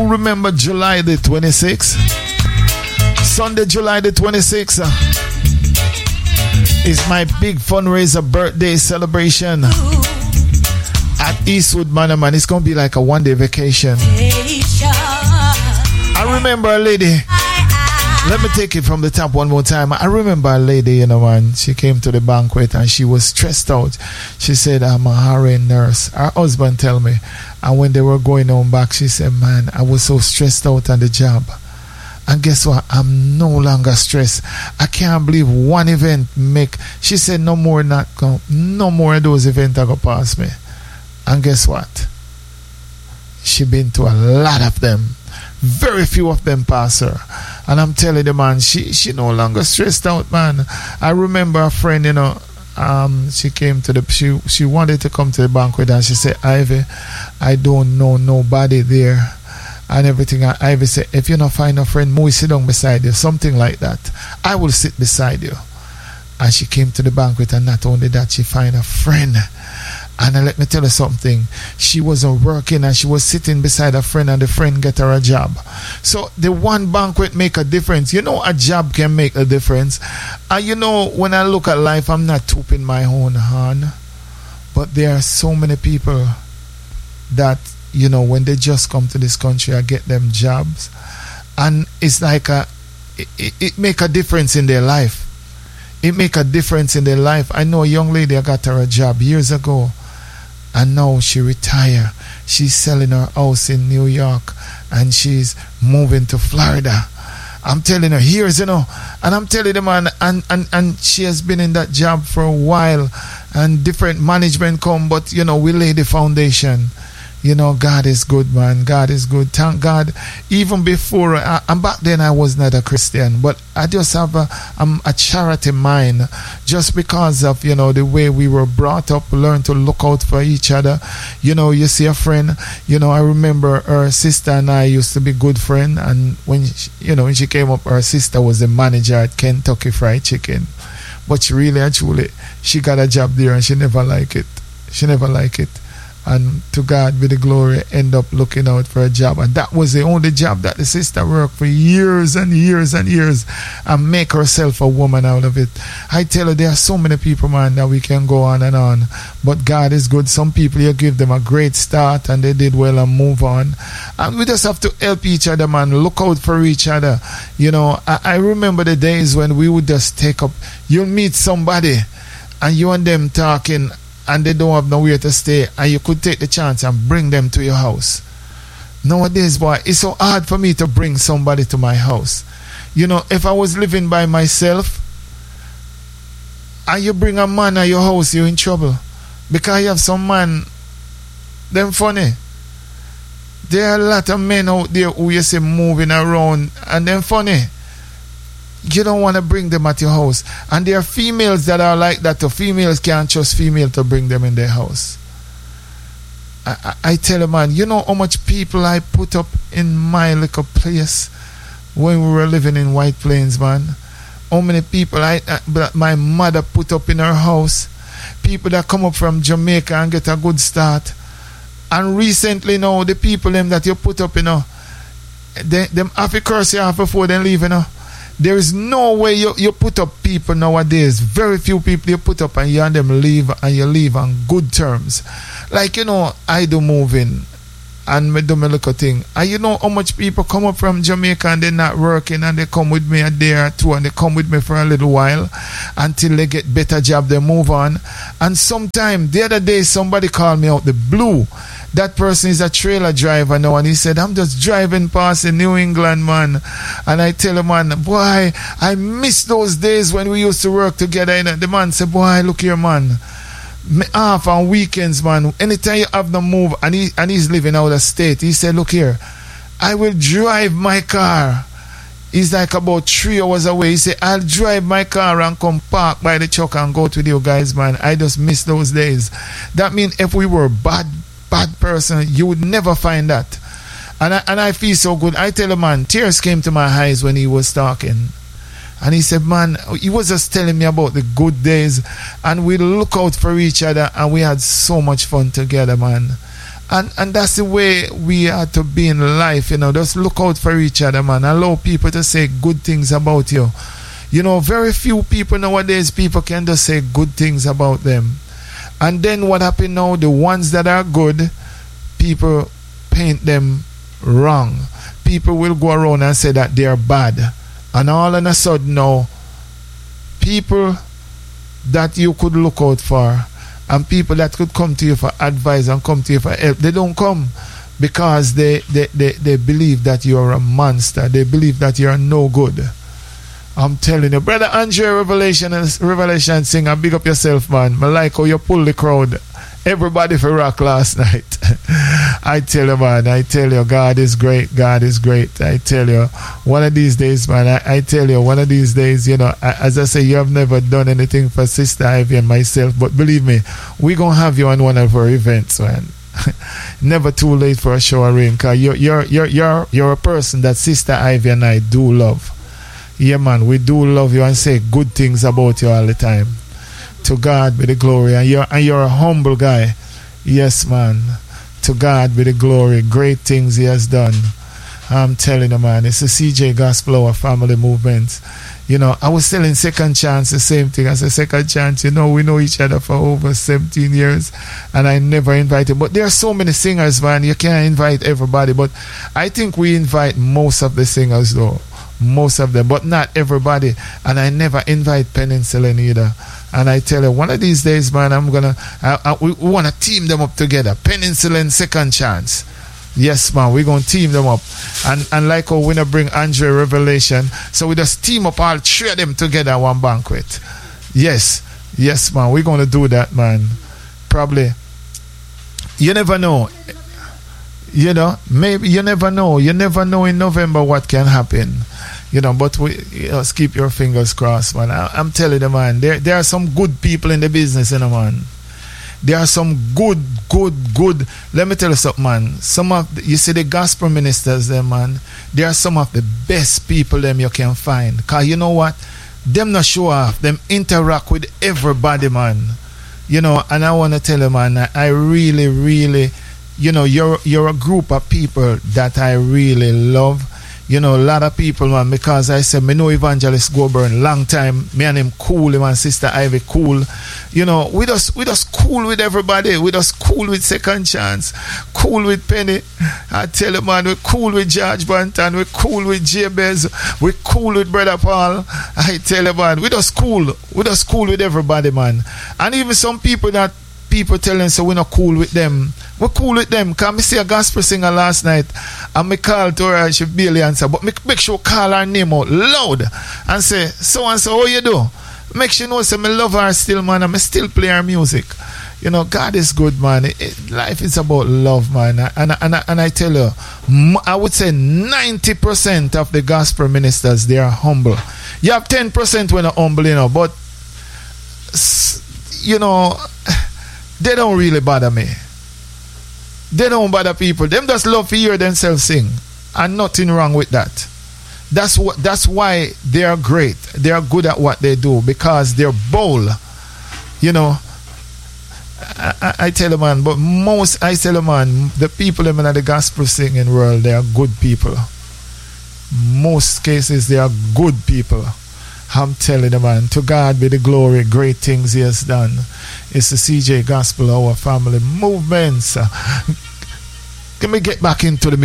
remember July the 26th? Sunday, July the 26th is my big fundraiser birthday celebration at Eastwood Manor, man. It's going to be like a one-day vacation. I remember a lady. Let me take it from the top one more time. I remember a lady, you know, man. She came to the banquet and she was stressed out. She said, I'm a RN nurse. Her husband tell me. And when they were going home back, she said, man, I was so stressed out on the job. And guess what? I'm no longer stressed. I can't believe one event make. She said, no more not go. No more of those events are going to pass me. And guess what? She been to a lot of them. Very few of them pass her. And I'm telling you, man, she no longer stressed out, man. I remember a friend, you know, she came to the, she wanted to come to the banquet and she said, Ivy, I don't know nobody there and everything. And Ivy said, if you don't find a friend, Moy sit down beside you, something like that. I will sit beside you. And she came to the banquet, and not only that, she find a friend. And let me tell you something. She wasn't working and she was sitting beside a friend, and the friend get her a job. So the one banquet make a difference. You know, a job can make a difference. And you know, when I look at life, I'm not tooping my own horn. But there are so many people that, you know, when they just come to this country, I get them jobs. And it's like it make a difference in their life. It make a difference in their life. I know a young lady, I got her a job years ago. And now she retired. She's selling her house in New York and she's moving to Florida. I'm telling her, here's, you know, and I'm telling the man, and she has been in that job for a while, and different management come, but you know, we lay the foundation. You know, God is good, man. God is good. Thank God. Even before, and back then I was not a Christian, but I just have a charity mind, just because of, you know, the way we were brought up, learn to look out for each other. You know, you see a friend, you know, I remember her sister and I used to be good friends, and when she, you know, when she came up, her sister was the manager at Kentucky Fried Chicken, but she really actually, she got a job there and she never liked it. She never liked it. And to God be the glory, end up looking out for a job. And that was the only job that the sister worked for years and years and years, and make herself a woman out of it. I tell you, there are so many people, man, that we can go on and on. But God is good. Some people, you give them a great start and they did well and move on. And we just have to help each other, man. Look out for each other. You know, I remember the days when we would just take up, you'll meet somebody and you and them talking, and they don't have nowhere to stay, and you could take the chance and bring them to your house. Nowadays, boy, it's so hard for me to bring somebody to my house. You know, if I was living by myself and you bring a man at your house, you're in trouble, because you have some man, them funny. There are a lot of men out there who you see moving around and them funny. You don't want to bring them at your house. And there are females that are like that. Females can't trust female to bring them in their house. I tell you, man, you know how much people I put up in my little place when we were living in White Plains, man. How many people my mother put up in her house. People that come up from Jamaica and get a good start. And recently now, the people them that you put up, you know, them have to curse you off before they leave, you know. There is no way you put up people nowadays. Very few people you put up and you and them leave, and you leave on good terms. Like, you know, I do moving and me do my little thing. And you know how much people come up from Jamaica and they're not working, and they come with me a day or two, and they come with me for a little while until they get better job, they move on. And sometime, the other day, somebody called me out the blue. That person is a trailer driver now, and he said, I'm just driving past in New England, man. And I tell him, man, boy, I miss those days when we used to work together. And the man said, boy, look here, man. Me off on weekends, man. Anytime you have the move, and he's living out of state, he said, look here, I will drive my car. He's like about 3 hours away. He said, I'll drive my car and come park by the truck and go to you guys, man. I just miss those days. That means if we were bad person, you would never find that. And I feel so good. I tell him, man, tears came to my eyes when he was talking. And he said, man, he was just telling me about the good days, and we look out for each other, and we had so much fun together, man. And that's the way we are to be in life, you know. Just look out for each other, man. Allow people to say good things about you. You know, very few people nowadays, people can just say good things about them. And then what happened now, the ones that are good, people paint them wrong. People will go around and say that they are bad. And all of a sudden now, people that you could look out for and people that could come to you for advice and come to you for help, they don't come because they believe that you are a monster. They believe that you are no good. I'm telling you, Brother Andre Revelation singer, big up yourself, man. I like how you pull the crowd. Everybody for rock last night. I tell you, man, I tell you, God is great. God is great. I tell you, one of these days, man, I tell you, one of these days, you know, as I say, you have never done anything for Sister Ivy and myself, but believe me, we're going to have you on one of our events, man. Never too late for a show, ring, because you're a person that Sister Ivy and I do love. Yeah, man, we do love you and say good things about you all the time. To God be the glory. And you're a humble guy. Yes, man. To God be the glory. Great things he has done. I'm telling you, man. It's a CJ Gospel Hour family movement. You know, I was telling Second Chance the same thing. I said, Second Chance, you know, we know each other for over 17 years. And I never invited. But there are so many singers, man. You can't invite everybody. But I think we invite most of the singers, though. Most of them, but not everybody. And I never invite Peninsula either. And I tell you, one of these days, man, we want to team them up together. Peninsula and Second Chance. Yes, man, we're going to team them up. And like how we not bring Andre Revelation, so we just team up all three of them together at one banquet. Yes, man, we're going to do that, man. Probably. You never know. You know, maybe you never know. You never know in November what can happen. You know, but just keep your fingers crossed, man. I'm telling you, man, there are some good people in the business, you know, man. There are some good. Let me tell you something, man. You see the gospel ministers there, man. They are some of the best people them you can find. Because you know what? Them not show off. Them interact with everybody, man. You know, and I want to tell you, man, I really, you know, you're a group of people that I really love. You know, a lot of people, man, because I said, me know Evangelist Goburn long time. Me and him cool, him and Sister Ivy cool. You know, we just cool with everybody. We just cool with Second Chance. Cool with Penny. I tell you, man, we cool with George Banton. We cool with Jabez. We cool with Brother Paul. I tell you, man, we just cool. We just cool with everybody, man. And even some people that people telling so we're not cool with them. We're cool with them. Because I see a gospel singer last night and I called to her and she barely answer. But make sure call her name out loud and say, so and so, how you do? Make sure know say I love her still, man, and I still play her music. You know, God is good, man. Life is about love, man. And I tell you, I would say 90% of the gospel ministers, they are humble. You have 10% when they're humble, you know, but you know, they don't really bother me. They don't bother people. Them just love to hear themselves sing. And nothing wrong with that. That's why they are great. They are good at what they do. Because they're bold. You know. I tell you, man. But I tell you, man, the people in the gospel singing world, they are good people. Most cases, they are good people. I'm telling you, man, to God be the glory, great things he has done. It's the CJ Gospel Hour family movements. Let me get back into the